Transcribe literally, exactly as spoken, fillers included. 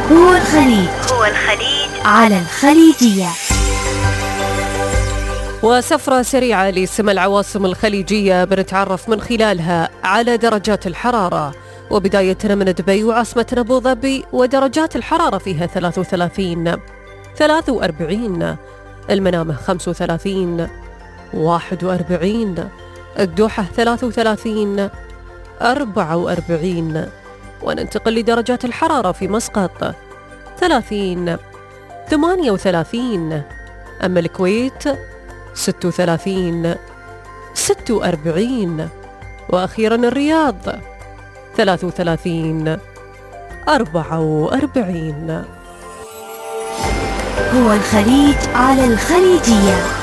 هو الخليج هو الخليج على الخليجية. وسفرة سريعة لسمى العواصم الخليجية بنتعرف من خلالها على درجات الحرارة، وبدايتنا من دبي وعاصمتنا أبو ظبي، ودرجات الحرارة فيها ثلاثة وثلاثين، ثلاثة وأربعين، المنامة خمسة وثلاثين، واحد وأربعين، الدوحة ثلاثة وثلاثين، أربعة وأربعين. وننتقل لدرجات الحرارة في مسقط ثلاثين، ثمانية وثلاثين، أما الكويت ستة وثلاثين، ستة وأربعين، وأخيرا الرياض ثلاثة وثلاثين، أربعة وأربعين. هو الخليج على الخليجية.